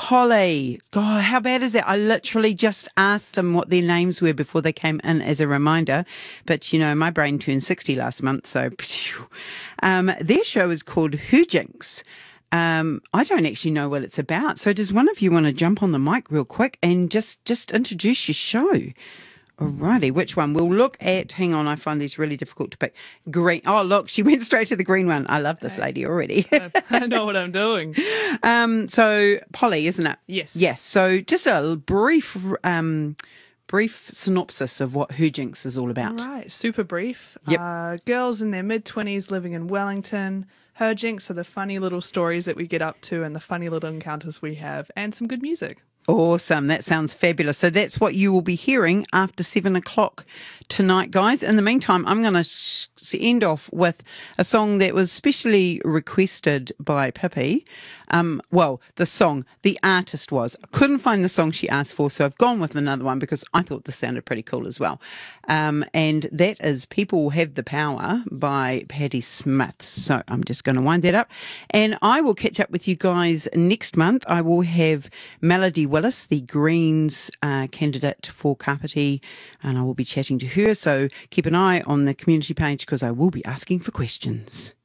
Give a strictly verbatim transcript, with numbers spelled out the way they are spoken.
Polly. God, how bad is that? I literally just asked them what their names were before they came in as a reminder. But, you know, my brain turned sixty last month, so phew. Um, their show is called Hujinks. Um, I don't actually know what it's about. So does one of you want to jump on the mic real quick and just, just introduce your show? Alrighty, which one? We'll look at, hang on, I find these really difficult to pick. Green. Oh, look, she went straight to the green one. I love this lady already. I know what I'm doing. Um, so, Polly, isn't it? Yes. Yes. So, just a brief, um, brief synopsis of what Hujinks is all about. All right, super brief. Yep. Uh, girls in their mid-twenties living in Wellington. Hujinks are the funny little stories that we get up to and the funny little encounters we have, and some good music. Awesome. That sounds fabulous. So that's what you will be hearing after seven o'clock tonight, guys. In the meantime, I'm going to sh- end off with a song that was specially requested by Pippi. Um, well, the song, the artist was. I couldn't find the song she asked for, so I've gone with another one because I thought this sounded pretty cool as well. Um, and that is People Have the Power by Patti Smith. So I'm just going to wind that up. And I will catch up with you guys next month. I will have Melody Willis, the Greens uh, candidate for Kapiti, and I will be chatting to her. So keep an eye on the community page because I will be asking for questions.